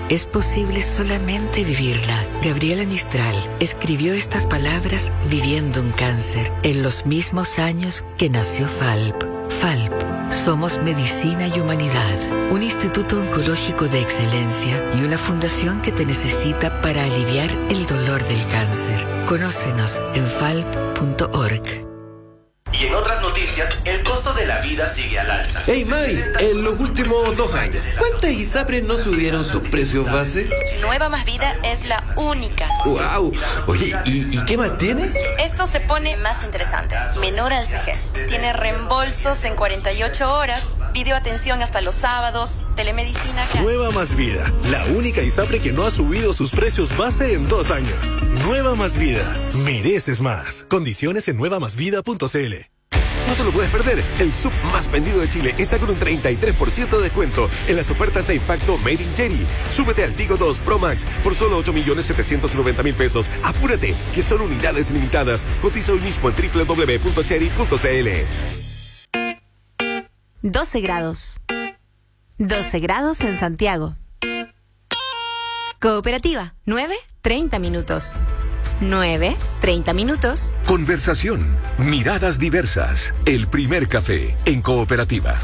es posible solamente vivirla. Gabriela Mistral escribió estas palabras viviendo un cáncer en los mismos años que nació FALP. FALP. Somos Medicina y Humanidad, un instituto oncológico de excelencia y una fundación que te necesita para aliviar el dolor del cáncer. Conócenos en falp.org. Y en otras noticias, el costo de la vida sigue al alza. Hey May, en los últimos 2 años, ¿cuántas ISAPRES no subieron sus precios base? Nueva Más Vida es la única. ¡Wow! Oye, ¿y qué más tiene? Esto se pone más interesante. Menor al CEGES. Tiene reembolsos en 48 horas, videoatención hasta los sábados, telemedicina gratis. Nueva Más Vida, la única ISAPRE que no ha subido sus precios base en 2 años. Nueva Más Vida, mereces más. Condiciones en nuevamásvida.cl. No te lo puedes perder. El sub más vendido de Chile está con un 33% de descuento en las ofertas de impacto Made in Cherry. Súbete al Tigo 2 Pro Max por solo 8.790.000 pesos. Apúrate, que son unidades limitadas. Cotiza hoy mismo en www.cherry.cl. 12 grados. 12 grados en Santiago. Cooperativa, 9:30 minutos. 9:30 minutos. Conversación, miradas diversas, el primer café en Cooperativa.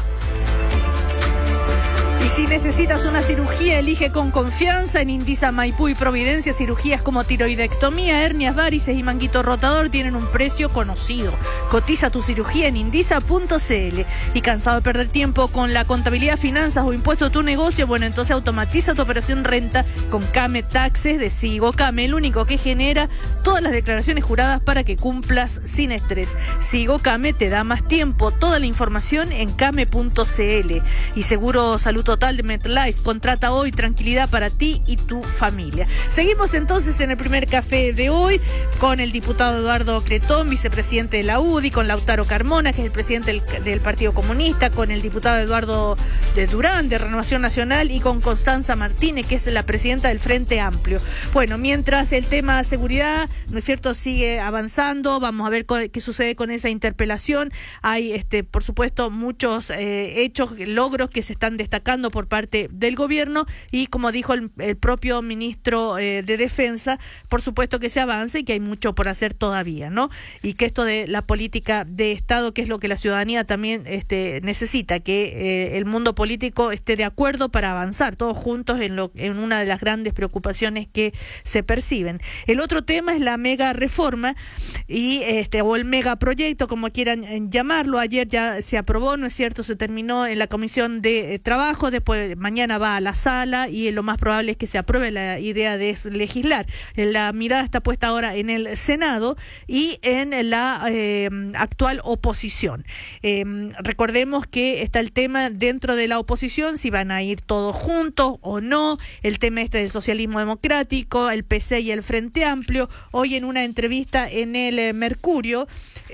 Y si necesitas una cirugía, elige con confianza en Indisa Maipú y Providencia. Cirugías como tiroidectomía, hernias, varices y manguito rotador tienen un precio conocido. Cotiza tu cirugía en indisa.cl. ¿Y cansado de perder tiempo con la contabilidad, finanzas o impuesto de tu negocio? Bueno, entonces automatiza tu operación renta con Came Taxes de Sigo Came, el único que genera todas las declaraciones juradas para que cumplas sin estrés. Sigo Came te da más tiempo. Toda la información en came.cl. Y Seguro Salud Total de MetLife, contrata hoy, tranquilidad para ti y tu familia. Seguimos entonces en el primer café de hoy con el diputado Eduardo Cretón, vicepresidente de la UDI, con Lautaro Carmona, que es el presidente del Partido Comunista, con el diputado Eduardo de Durán, de Renovación Nacional, y con Constanza Martínez, que es la presidenta del Frente Amplio. Bueno, mientras el tema seguridad, ¿no es cierto?, sigue avanzando, vamos a ver qué sucede con esa interpelación. Hay, por supuesto, muchos hechos, logros que se están destacando por parte del gobierno, y como dijo el propio ministro de Defensa, por supuesto que se avance y que hay mucho por hacer todavía, ¿no? Y que esto de la política de Estado, que es lo que la ciudadanía también necesita, que el mundo político esté de acuerdo para avanzar todos juntos en una de las grandes preocupaciones que se perciben. El otro tema es la mega reforma y o el megaproyecto, como quieran llamarlo. Ayer ya se aprobó, ¿no es cierto?, se terminó en la Comisión de Trabajo, después mañana va a la sala y lo más probable es que se apruebe la idea de legislar. La mirada está puesta ahora en el Senado y en la actual oposición. Recordemos que está el tema dentro de la oposición, si van a ir todos juntos o no, el tema del socialismo democrático, el PC y el Frente Amplio. Hoy en una entrevista en el Mercurio,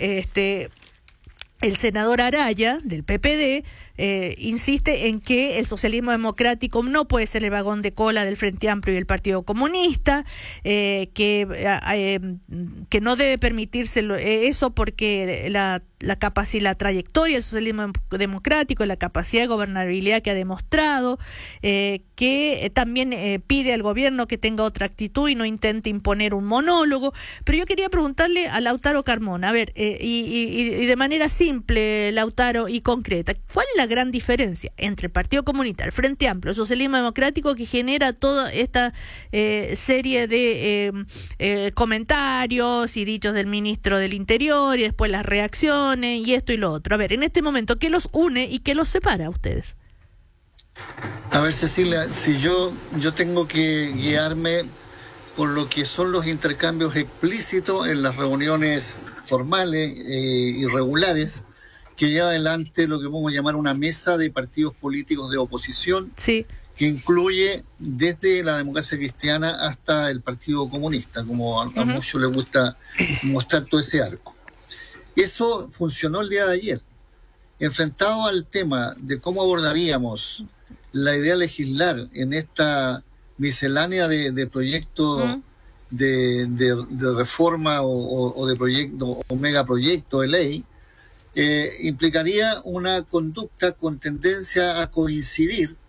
el senador Araya, del PPD, insiste en que el socialismo democrático no puede ser el vagón de cola del Frente Amplio y el Partido Comunista, que no debe permitirse eso porque la capacidad, la trayectoria del socialismo democrático, la capacidad de gobernabilidad que ha demostrado, que también pide al gobierno que tenga otra actitud y no intente imponer un monólogo. Pero yo quería preguntarle a Lautaro Carmona, a ver, y de manera simple, Lautaro, y concreta, ¿cuál es la gran diferencia entre el Partido Comunista, el Frente Amplio, el socialismo democrático, que genera toda esta serie de comentarios y dichos del ministro del Interior y después las reacciones y esto y lo otro? A ver, en este momento, ¿qué los une y qué los separa a ustedes? A ver, Cecilia, si yo tengo que guiarme por lo que son los intercambios explícitos en las reuniones formales y regulares que lleva adelante lo que podemos llamar una mesa de partidos políticos de oposición, sí, que incluye desde la democracia cristiana hasta el Partido Comunista, como a muchos les gusta mostrar todo ese arco. Eso funcionó el día de ayer. Enfrentado al tema de cómo abordaríamos la idea de legislar en esta miscelánea de proyectos de reforma o de proyecto o megaproyecto de ley, implicaría una conducta con tendencia a coincidir